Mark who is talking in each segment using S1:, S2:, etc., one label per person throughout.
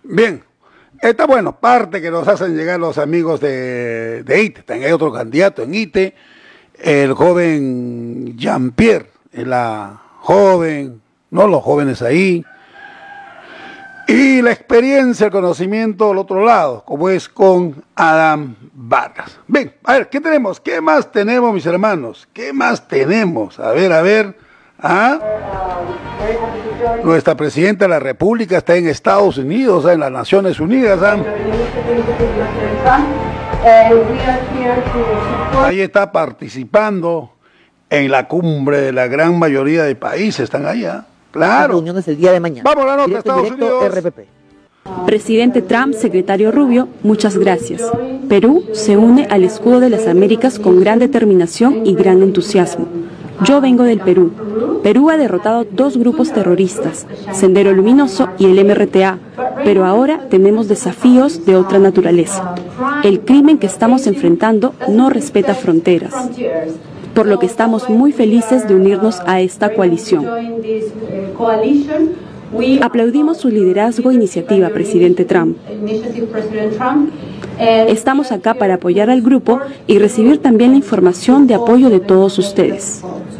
S1: Bien, esta bueno, parte que nos hacen llegar los amigos de ITE. También hay otro candidato en ITE, el joven Jean-Pierre, la joven, no los jóvenes ahí, y la experiencia, el conocimiento al otro lado, como es con Adam Vargas. Bien, a ver, ¿qué tenemos? ¿Qué más tenemos, mis hermanos? ¿Qué más tenemos? A ver. ¿Ah? Nuestra presidenta de la República está en Estados Unidos, en las Naciones Unidas. Ahí está participando en la cumbre de la gran mayoría de países, están allá. Claro.
S2: Reuniones el día de mañana.
S1: Vamos a la nota, Estados Unidos.
S2: RPP.
S3: Presidente Trump, secretario Rubio, muchas gracias. Perú se une al escudo de las Américas con gran determinación y gran entusiasmo. Yo vengo del Perú. Perú ha derrotado 2 grupos terroristas, Sendero Luminoso y el MRTA, pero ahora tenemos desafíos de otra naturaleza. El crimen que estamos enfrentando no respeta fronteras, por lo que estamos muy felices de unirnos a esta coalición. Aplaudimos su liderazgo e iniciativa, presidente Trump. Estamos acá para apoyar al grupo y recibir también la información de apoyo de todos ustedes.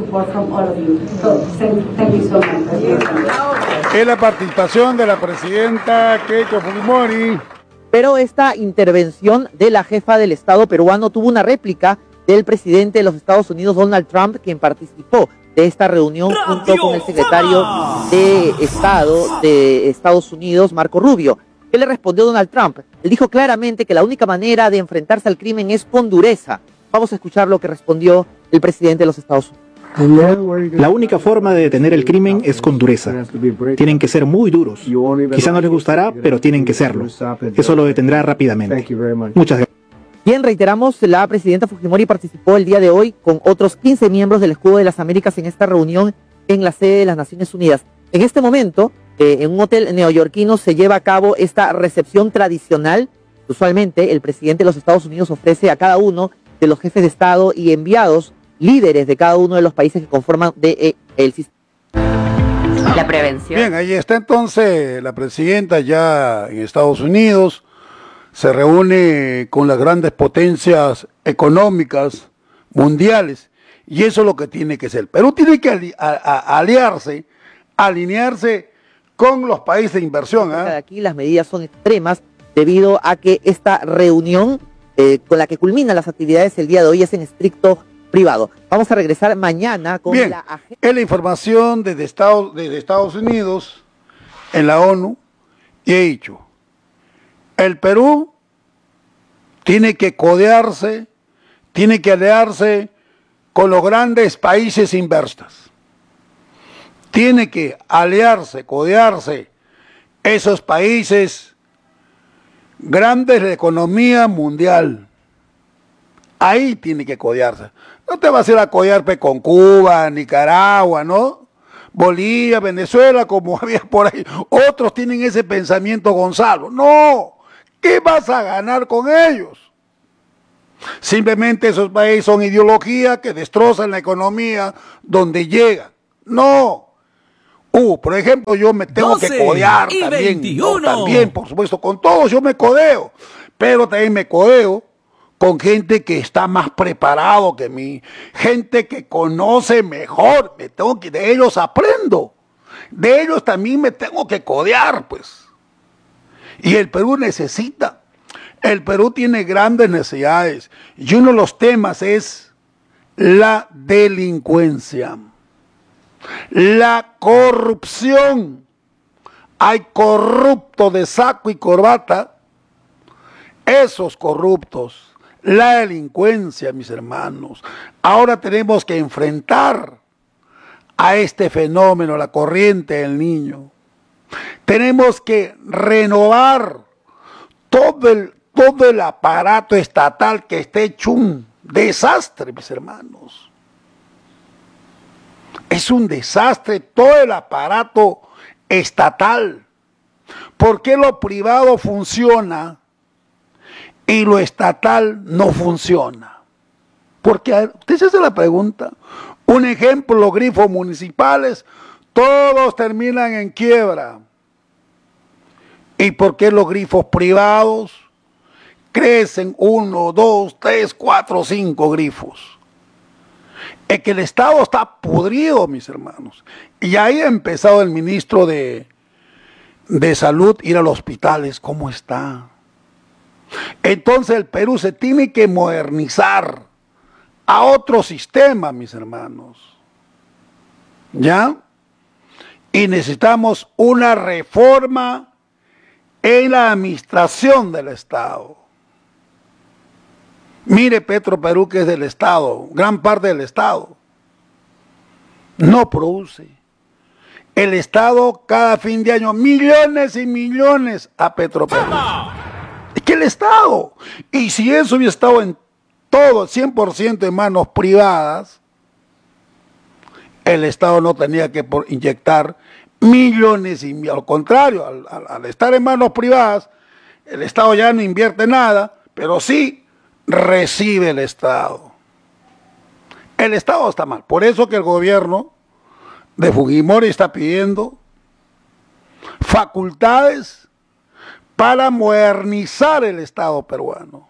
S1: Es la participación de la presidenta Keiko Fujimori.
S2: Pero esta intervención de la jefa del Estado peruano tuvo una réplica del presidente de los Estados Unidos, Donald Trump, quien participó de esta reunión junto con el secretario de Estado de Estados Unidos, Marco Rubio. ¿Qué le respondió Donald Trump? Él dijo claramente que la única manera de enfrentarse al crimen es con dureza. Vamos a escuchar lo que respondió el presidente de los Estados Unidos.
S4: La única forma de detener el crimen es con dureza. Tienen que ser muy duros. Quizá no les gustará, pero tienen que serlo. Eso lo detendrá rápidamente. Muchas gracias.
S2: Bien, reiteramos, la presidenta Fujimori participó el día de hoy con otros 15 miembros del Escudo de las Américas en esta reunión en la sede de las Naciones Unidas. En este momento, en un hotel neoyorquino se lleva a cabo esta recepción tradicional. Usualmente, el presidente de los Estados Unidos ofrece a cada uno de los jefes de Estado y enviados, líderes de cada uno de los países que conforman el sistema.
S5: La prevención.
S1: Bien, ahí está entonces la presidenta ya en Estados Unidos. Se reúne con las grandes potencias económicas mundiales y eso es lo que tiene que ser. Perú tiene que alinearse con los países de inversión.
S2: Aquí las medidas son extremas debido a que esta reunión con la que culminan las actividades el día de hoy es en estricto privado. Vamos a regresar mañana con
S1: Bien, es la información desde Estados Unidos en la ONU y he dicho, el Perú tiene que codearse, tiene que aliarse con los grandes países inversores. Tiene que aliarse, codearse esos países grandes de la economía mundial. Ahí tiene que codearse. No te vas a ir a codear con Cuba, Nicaragua, ¿no? Bolivia, Venezuela, como había por ahí. Otros tienen ese pensamiento, Gonzalo. No. ¿Qué vas a ganar con ellos? Simplemente esos países son ideologías que destrozan la economía donde llegan. No. Por ejemplo, yo me tengo que codear también. No, también, por supuesto, con todos yo me codeo. Pero también me codeo con gente que está más preparado que mí. Gente que conoce mejor. De ellos aprendo. De ellos también me tengo que codear, pues. Y el Perú necesita, el Perú tiene grandes necesidades y uno de los temas es la delincuencia, la corrupción. Hay corruptos de saco y corbata, esos corruptos, la delincuencia, mis hermanos. Ahora tenemos que enfrentar a este fenómeno, la corriente del niño. Tenemos que renovar todo el aparato estatal que esté hecho un desastre, mis hermanos. Es un desastre todo el aparato estatal. ¿Por qué lo privado funciona y lo estatal no funciona? Porque usted se hace la pregunta. Un ejemplo, los grifos municipales, todos terminan en quiebra. ¿Y por qué los grifos privados crecen 1, 2, 3, 4, 5 grifos? Es que el Estado está podrido, mis hermanos. Y ahí ha empezado el ministro de Salud ir a los hospitales. ¿Cómo está? Entonces el Perú se tiene que modernizar a otro sistema, mis hermanos. ¿Ya? Y necesitamos una reforma en la administración del Estado. Mire Petroperú, que es del Estado, gran parte del Estado, no produce. El Estado cada fin de año millones y millones a Petroperú. Es que el Estado, y si eso hubiera estado en todo, 100% en manos privadas, el Estado no tenía que inyectar millones y millones. Al contrario, al estar en manos privadas, el Estado ya no invierte nada, pero sí recibe el Estado. El Estado está mal. Por eso que el gobierno de Fujimori está pidiendo facultades para modernizar el Estado peruano.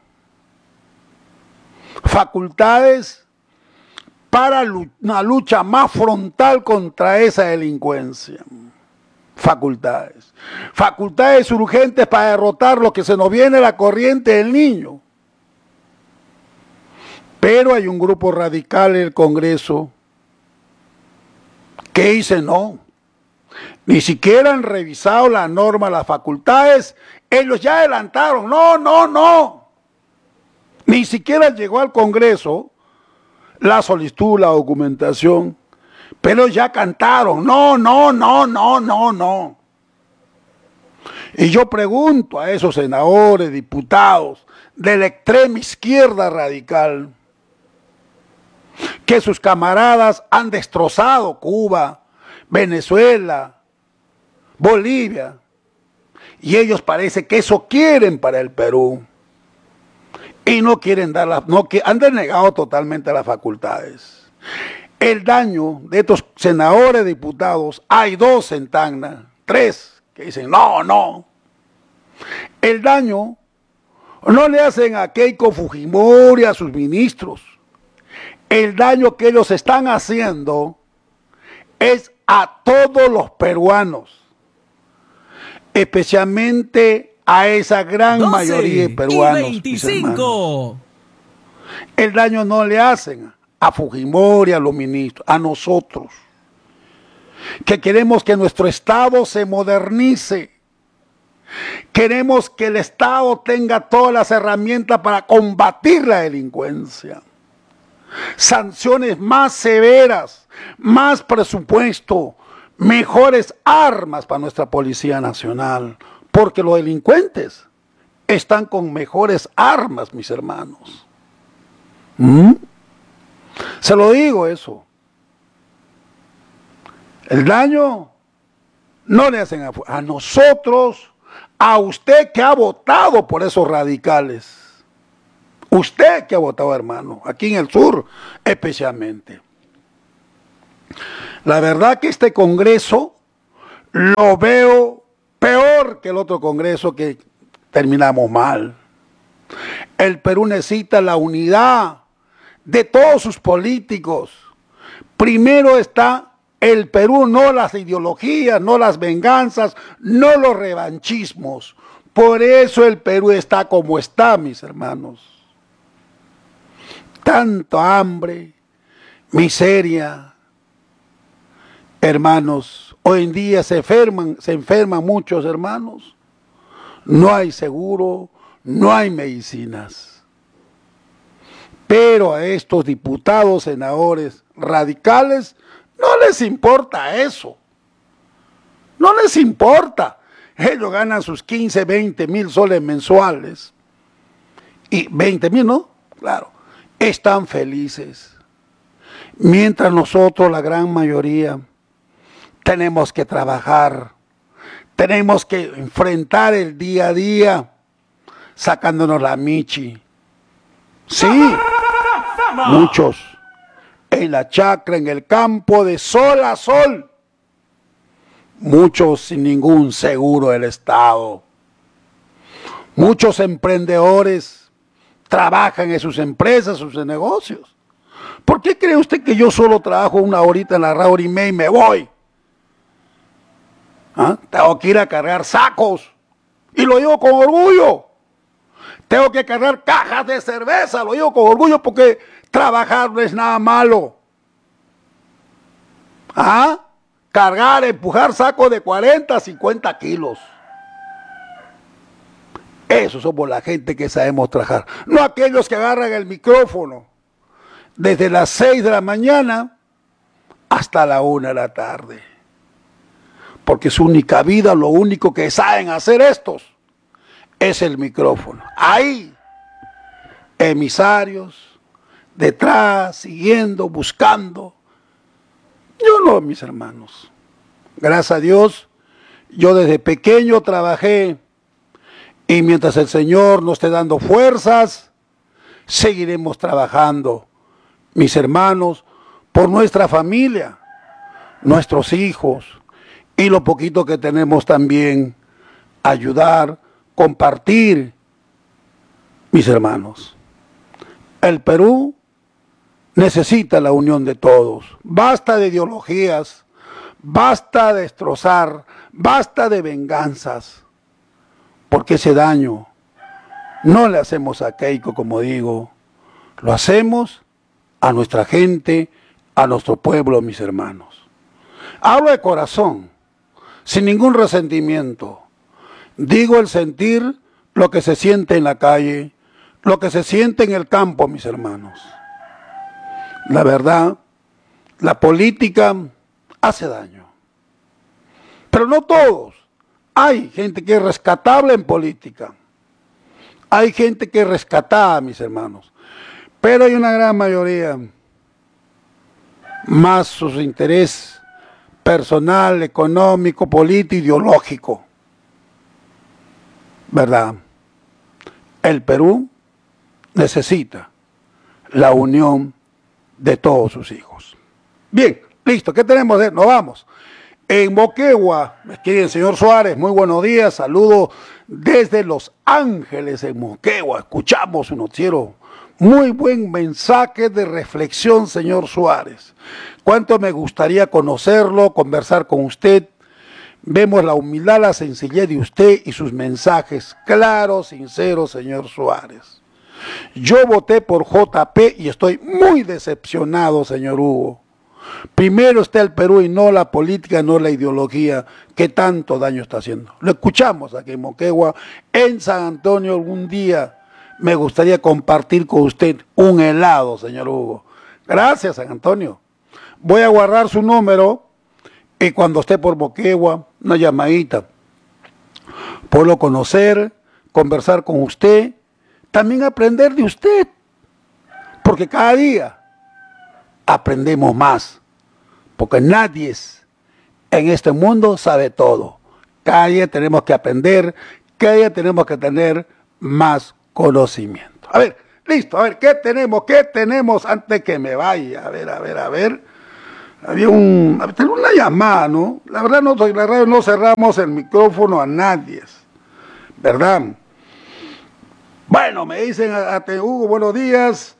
S1: Facultades para una lucha más frontal contra esa delincuencia. Facultades. Facultades urgentes para derrotar lo que se nos viene la corriente del niño. Pero hay un grupo radical en el Congreso que dice no. Ni siquiera han revisado la norma, las facultades. Ellos ya adelantaron. No, no, no. Ni siquiera llegó al Congreso la solicitud, la documentación. Pero ya cantaron. No, no, no, no, no, no. Y yo pregunto a esos senadores, diputados de la extrema izquierda radical, que sus camaradas han destrozado Cuba, Venezuela, Bolivia, y ellos parece que eso quieren para el Perú, y no quieren darlas, han denegado totalmente las facultades. El daño de estos senadores, diputados, hay 2 en Tacna, 3 que dicen no, no. El daño no le hacen a Keiko Fujimori, a sus ministros. El daño que ellos están haciendo es a todos los peruanos, especialmente a esa gran mayoría de peruanos.
S6: 25.
S1: El daño no le hacen a Fujimori, a los ministros, a nosotros, que queremos que nuestro Estado se modernice. Queremos que el Estado tenga todas las herramientas para combatir la delincuencia. Sanciones más severas, más presupuesto, mejores armas para nuestra Policía Nacional, porque los delincuentes están con mejores armas, mis hermanos. Se lo digo eso. El daño no le hacen a nosotros, a usted que ha votado por esos radicales. Usted que ha votado, hermano, aquí en el sur especialmente. La verdad que este Congreso lo veo peor que el otro Congreso, que terminamos mal. El Perú necesita la unidad de todos sus políticos. Primero está el Perú, no las ideologías, no las venganzas, no los revanchismos. Por eso el Perú está como está, mis hermanos. Tanto hambre, miseria. Hermanos, hoy en día se enferman muchos hermanos. No hay seguro, no hay medicinas. Pero a estos diputados, senadores radicales, no les importa eso. No les importa. Ellos ganan sus 15, 20 mil soles mensuales. Y 20 mil, ¿no? Claro. Están felices. Mientras nosotros, la gran mayoría, tenemos que trabajar. Tenemos que enfrentar el día a día, sacándonos la michi. Sí, muchos. En la chacra, en el campo, de sol a sol. Muchos sin ningún seguro del Estado. Muchos emprendedores trabajan en sus empresas, sus negocios. ¿Por qué cree usted que yo solo trabajo una horita en la radio y me voy? ¿Ah? Tengo que ir a cargar sacos y lo digo con orgullo. Tengo que cargar cajas de cerveza, lo digo con orgullo porque trabajar no es nada malo. ¿Ah? Cargar, empujar sacos de 40, 50 kilos. Eso somos la gente que sabemos trabajar. No aquellos que agarran el micrófono desde las 6 de la mañana hasta la 1 de la tarde. Porque su única vida, lo único que saben hacer estos es el micrófono. Ahí, emisarios, detrás, siguiendo, buscando. Yo no, mis hermanos. Gracias a Dios, yo desde pequeño trabajé y mientras el Señor nos esté dando fuerzas, seguiremos trabajando, mis hermanos, por nuestra familia, nuestros hijos y lo poquito que tenemos también, ayudar, compartir, mis hermanos. El Perú necesita la unión de todos. Basta de ideologías, basta de destrozar, basta de venganzas, porque ese daño no le hacemos a Keiko, como digo, lo hacemos a nuestra gente, a nuestro pueblo, mis hermanos. Hablo de corazón, sin ningún resentimiento. Digo el sentir, lo que se siente en la calle, lo que se siente en el campo, mis hermanos. La verdad, la política hace daño. Pero no todos. Hay gente que es rescatable en política. Hay gente que es rescatada, mis hermanos. Pero hay una gran mayoría, más su interés personal, económico, político, ideológico. ¿Verdad? El Perú necesita la unión de todos sus hijos. Bien, listo, ¿qué tenemos? Nos vamos. En Moquegua, me escribe el señor Suárez, muy buenos días, saludo desde Los Ángeles, en Moquegua. Escuchamos un noticiero, muy buen mensaje de reflexión, señor Suárez. Cuánto me gustaría conocerlo, conversar con usted. Vemos la humildad, la sencillez de usted y sus mensajes claros, sinceros, señor Suárez. Yo voté por JP y estoy muy decepcionado, señor Hugo. Primero está el Perú y no la política, no la ideología que tanto daño está haciendo. Lo escuchamos aquí en Moquegua, en San Antonio. Algún día me gustaría compartir con usted un helado, señor Hugo. Gracias, San Antonio. Voy a guardar su número y cuando esté por Moquegua, una llamadita. Puedo conocer, conversar con usted, también aprender de usted, porque cada día aprendemos más, porque nadie en este mundo sabe todo. Cada día tenemos que aprender, cada día tenemos que tener más conocimiento. A ver, listo, a ver, ¿qué tenemos? ¿Qué tenemos antes que me vaya? A ver. Había una llamada, ¿no? La verdad, la radio no cerramos el micrófono a nadie, ¿verdad? Bueno, me dicen a Hugo, buenos días.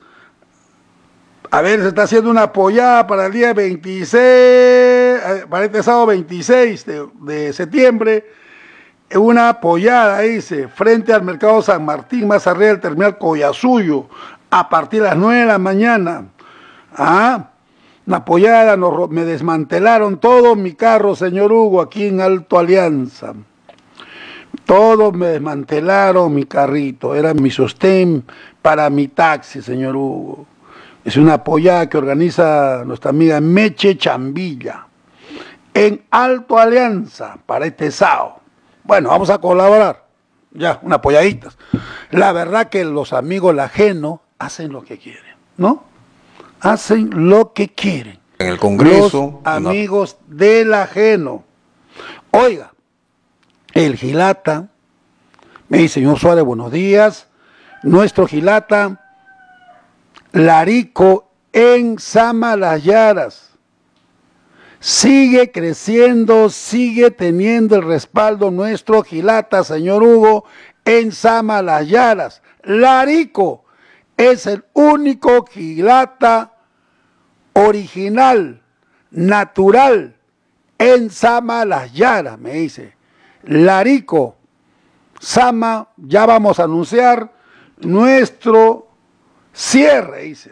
S1: A ver, se está haciendo una apoyada para el día 26, para este sábado 26 de septiembre. Una apoyada, dice, frente al mercado San Martín, más arriba del terminal Collasuyo, a partir de las 9 de la mañana. Una apoyada, me desmantelaron todo mi carro, señor Hugo, aquí en Alto Alianza. Todos me desmantelaron mi carrito, era mi sostén para mi taxi, señor Hugo. Es una apoyada que organiza nuestra amiga Meche Chambilla en Alto Alianza para este sábado. Bueno, vamos a colaborar. Ya, una apoyadita. La verdad que los amigos la ajeno hacen lo que quieren, ¿no? Hacen lo que quieren.
S6: En el Congreso.
S1: Los amigos del ajeno. Oiga, el Gilata, me dice, señor Suárez, buenos días. Nuestro Gilata, Larico en Samalayaras. sigue creciendo, sigue teniendo el respaldo nuestro Gilata, señor Hugo, en Samalayaras. Larico es el único Gilata original, natural, en Samalayaras, me dice. Larico, Sama, ya vamos a anunciar nuestro cierre, dice.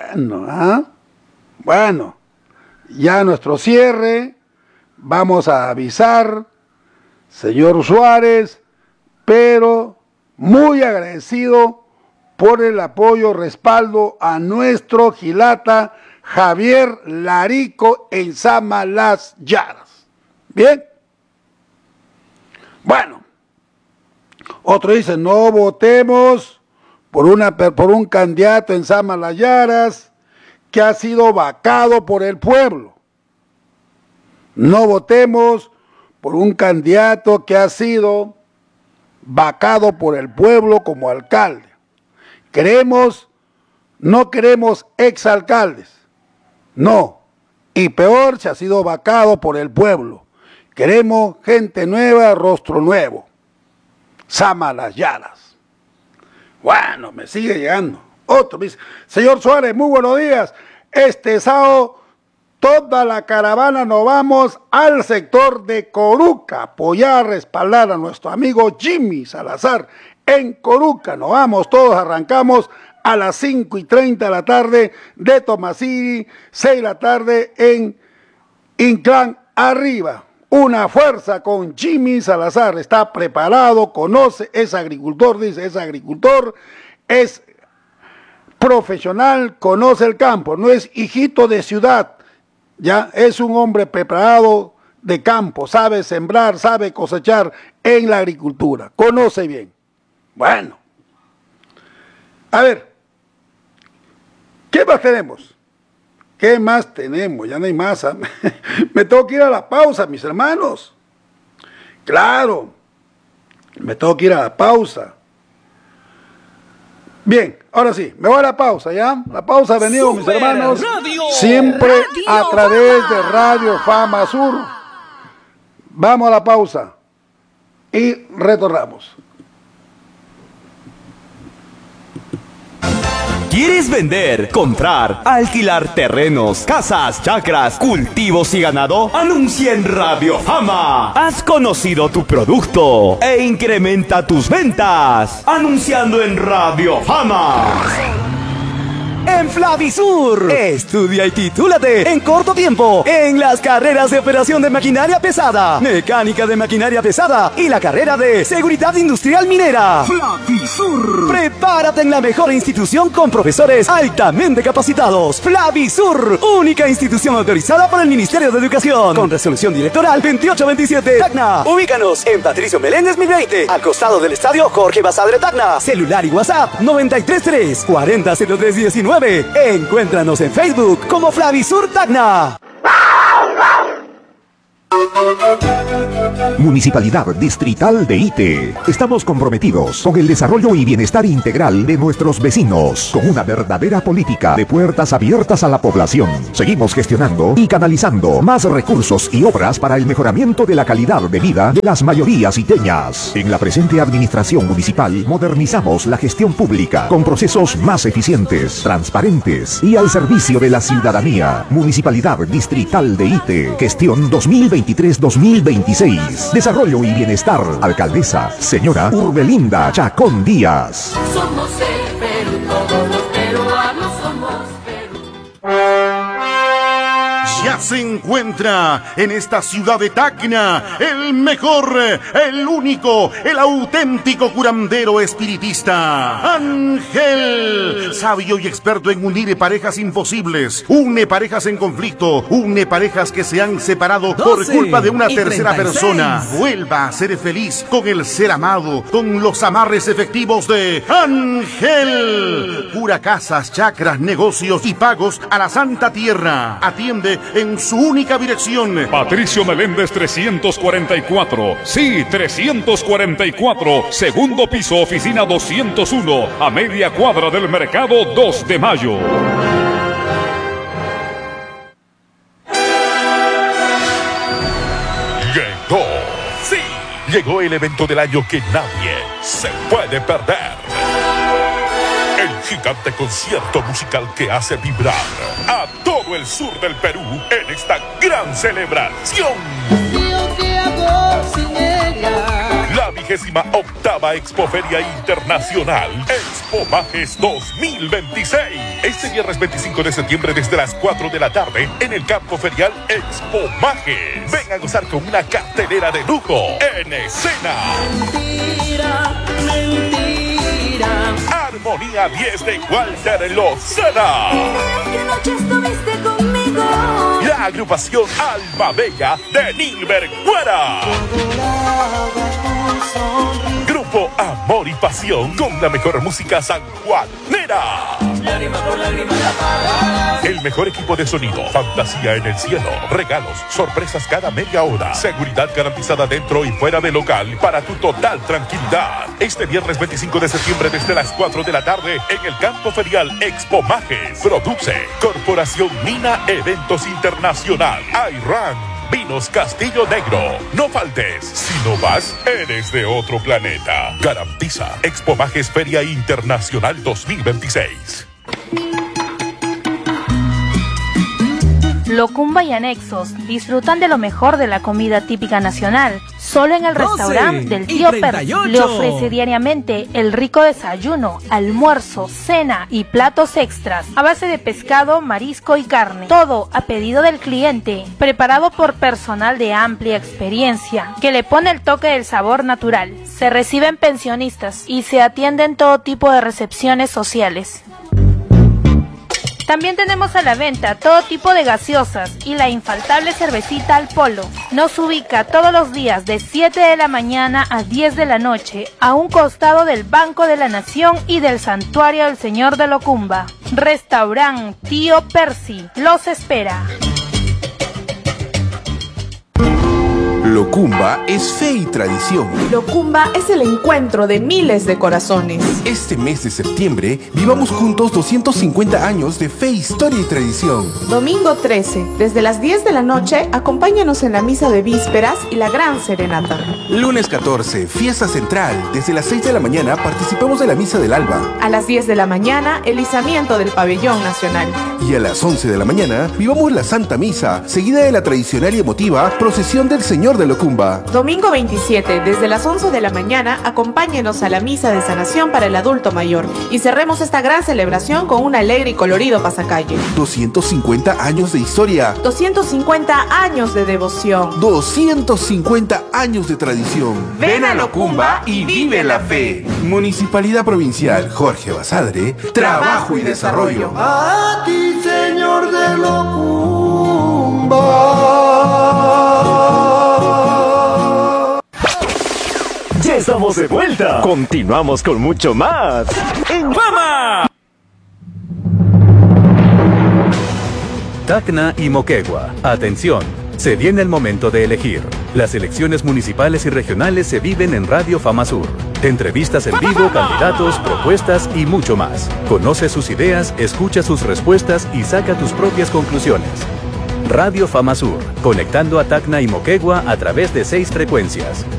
S1: Bueno, ya nuestro cierre, vamos a avisar, señor Suárez, pero muy agradecido por el apoyo, respaldo a nuestro Gilata Javier Larico en Samalayaras. Bien. Bueno, otro dice, no votemos por un candidato en Samalayaras que ha sido vacado por el pueblo. No votemos por un candidato que ha sido vacado por el pueblo como alcalde. No queremos exalcaldes, no, y peor si ha sido vacado por el pueblo. Queremos gente nueva, rostro nuevo. Samalayaras. Bueno, me sigue llegando. Otro me dice, señor Suárez, muy buenos días. Este sábado toda la caravana nos vamos al sector de Coruca, apoyar, respaldar a nuestro amigo Jimmy Salazar en Coruca. Nos vamos, todos arrancamos a las 5:30 de la tarde de Tomasiri, 6 de la tarde en Inclán Arriba. Una fuerza con Jimmy Salazar, está preparado, conoce, es agricultor, dice, es agricultor, es profesional, conoce el campo, no es hijito de ciudad, ya es un hombre preparado de campo, sabe sembrar, sabe cosechar en la agricultura, conoce bien. Bueno, a ver, ¿qué más tenemos? ¿Qué más tenemos? Ya no hay más. Me tengo que ir a la pausa, mis hermanos. Claro, me tengo que ir a la pausa. Bien, ahora sí, me voy a la pausa, ¿ya? La pausa ha venido, mis hermanos, siempre a través de Radio Fama Sur. Vamos a la pausa y retornamos.
S6: ¿Quieres vender, comprar, alquilar terrenos, casas, chacras, cultivos y ganado? Anuncia en Radio Fama. Has conocido tu producto e incrementa tus ventas anunciando en Radio Fama. En Flavisur, estudia y titúlate en corto tiempo en las carreras de operación de maquinaria pesada, mecánica de maquinaria pesada y la carrera de seguridad industrial minera. Flavisur. Prepárate en la mejor institución con profesores altamente capacitados. Flavisur, única institución autorizada por el Ministerio de Educación, con resolución directoral 2827. Tacna. Ubícanos en Patricio Meléndez 1020, al costado del estadio Jorge Basadre Tacna. Celular y WhatsApp 933 400319. Encuéntranos en Facebook como Flavisur Tacna.
S7: Municipalidad Distrital de Ite. Estamos comprometidos con el desarrollo y bienestar integral de nuestros vecinos, con una verdadera política de puertas abiertas a la población. Seguimos gestionando y canalizando más recursos y obras para el mejoramiento de la calidad de vida de las mayorías iteñas. En la presente administración municipal modernizamos la gestión pública con procesos más eficientes, transparentes y al servicio de la ciudadanía. Municipalidad Distrital de Ite. Gestión 2023-2026. Desarrollo y bienestar. Alcaldesa, señora Urbelinda Chacón Díaz.
S8: Somos el Perú, todos los peruanos somos Perú.
S9: Ya se encuentra en esta ciudad de Tacna el mejor, el único, el auténtico curandero espiritista, Ángel, sabio y experto en unir parejas imposibles, une parejas en conflicto, une parejas que se han separado por culpa de una tercera persona. Vuelva a ser feliz con el ser amado, con los amarres efectivos de Ángel. Cura casas, chacras, negocios y pagos a la Santa Tierra. Atiende en su única dirección.
S10: Patricio Meléndez 344. Sí, 344. Segundo piso, oficina 201. A media cuadra del mercado 2 de mayo.
S11: Llegó el evento del año que nadie se puede perder. El gigante concierto musical que hace vibrar a todo el sur del Perú en esta gran celebración. La 28ª Expoferia Internacional Expomajes 2026. Este viernes 25 de septiembre desde las 4 de la tarde en el campo ferial Expomajes. Ven a gozar con una cartelera de lujo en escena. Armonía 10 de Walter Lozada.
S8: ¿Qué noche estuviste conmigo?
S11: La agrupación Alma Bella de Nilbert Guara. Grupo Amor y Pasión con la mejor música sanjuanera.
S8: Lágrima por lágrima la paga.
S11: El mejor equipo de sonido, fantasía en el cielo, regalos, sorpresas cada media hora, seguridad garantizada dentro y fuera del local para tu total tranquilidad. Este viernes 25 de septiembre desde las 4 de la tarde en el campo ferial Expomajes. Produce Corporación Mina Eventos Internacional. Ayran Vinos Castillo Negro. No faltes. Si no vas, eres de otro planeta. Garantiza Expomajes Feria Internacional 2026.
S12: Locumba y anexos disfrutan de lo mejor de la comida típica nacional. Solo en el restaurante del tío Percy le ofrece diariamente el rico desayuno, almuerzo, cena y platos extras a base de pescado, marisco y carne. Todo a pedido del cliente, preparado por personal de amplia experiencia que le pone el toque del sabor natural. Se reciben pensionistas y se atienden todo tipo de recepciones sociales. También tenemos a la venta todo tipo de gaseosas y la infaltable cervecita al polo. Nos ubica todos los días de 7 de la mañana a 10 de la noche a un costado del Banco de la Nación y del Santuario del Señor de Locumba. Restaurante Tío Percy los espera.
S13: Locumba es fe y tradición.
S14: Locumba es el encuentro de miles de corazones.
S13: Este mes de septiembre, vivamos juntos 250 años de fe, historia y tradición.
S14: Domingo 13, desde las 10 de la noche, acompáñanos en la misa de vísperas y la gran serenata.
S13: Lunes 14, fiesta central. Desde las 6 de la mañana participamos de la misa del alba.
S14: A las 10 de la mañana, el izamiento del pabellón nacional.
S13: Y a las 11 de la mañana, vivamos la Santa Misa, seguida de la tradicional y emotiva procesión del Señor de Locumba.
S14: Domingo 27, desde las 11 de la mañana, acompáñenos a la misa de sanación para el adulto mayor y cerremos esta gran celebración con un alegre y colorido pasacalle.
S13: 250 años de historia.
S14: 250 años de devoción.
S13: 250 años de tradición.
S14: Ven a Locumba y vive la fe.
S13: Municipalidad Provincial Jorge Basadre, Trabajo y Desarrollo.
S8: A ti, Señor de Locumba.
S6: Ya estamos de vuelta. Continuamos con mucho más en Fama.
S15: Tacna y Moquegua. Atención, se viene el momento de elegir. Las elecciones municipales y regionales se viven en Radio Fama Sur. Entrevistas en vivo, candidatos, propuestas y mucho más. Conoce sus ideas, escucha sus respuestas y saca tus propias conclusiones. Radio Fama Sur, conectando a Tacna y Moquegua a través de 6 frecuencias.